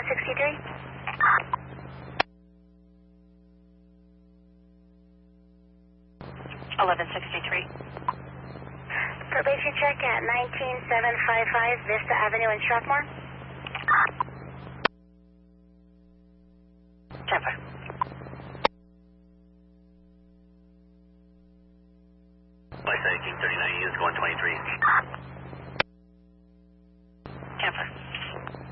1163. Probation check at 19755 Vista Avenue in Strathmore. Tampa. By 1739 units going 23.